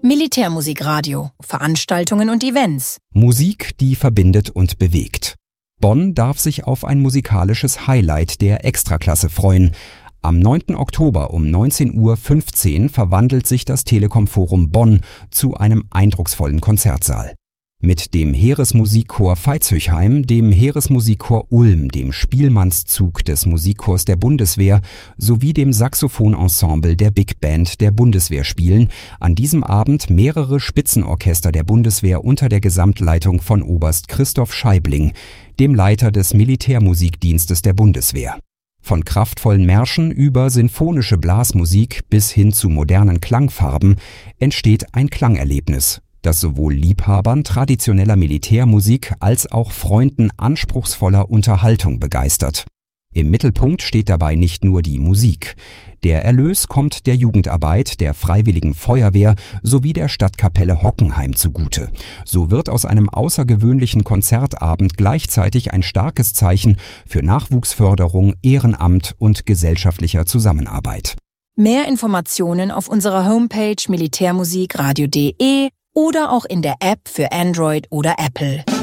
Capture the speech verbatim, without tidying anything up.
Militärmusikradio, Veranstaltungen und Events. Musik, die verbindet und bewegt. Bonn darf sich auf ein musikalisches Highlight der Extraklasse freuen. Am neunten Oktober um neunzehn Uhr fünfzehn verwandelt sich das Telekom Forum Bonn zu einem eindrucksvollen Konzertsaal. Mit dem Heeresmusikchor Veitshöchheim, dem Heeresmusikchor Ulm, dem Spielmannszug des Musikchors der Bundeswehr sowie dem Saxophonensemble der Big Band der Bundeswehr spielen an diesem Abend mehrere Spitzenorchester der Bundeswehr unter der Gesamtleitung von Oberst Christoph Scheibling, dem Leiter des Militärmusikdienstes der Bundeswehr. Von kraftvollen Märschen über sinfonische Blasmusik bis hin zu modernen Klangfarben entsteht ein Klangerlebnis, das sowohl Liebhabern traditioneller Militärmusik als auch Freunden anspruchsvoller Unterhaltung begeistert. Im Mittelpunkt steht dabei nicht nur die Musik. Der Erlös kommt der Jugendarbeit, der Freiwilligen Feuerwehr sowie der Stadtkapelle Hockenheim zugute. So wird aus einem außergewöhnlichen Konzertabend gleichzeitig ein starkes Zeichen für Nachwuchsförderung, Ehrenamt und gesellschaftlicher Zusammenarbeit. Mehr Informationen auf unserer Homepage militärmusikradio punkt de oder auch in der App für Android oder Apple.